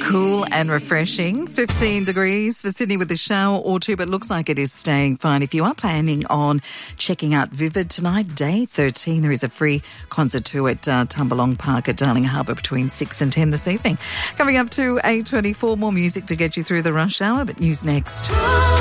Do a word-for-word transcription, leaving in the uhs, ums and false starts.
Cool and refreshing. fifteen degrees for Sydney with a shower or two, but looks like it is staying fine. If you are planning on checking out Vivid tonight, day thirteen, there is a free concert too at uh, Tumbalong Park at Darling Harbour between six and ten this evening. Coming up to eight twenty-four, more music to get you through the rush hour, but news next.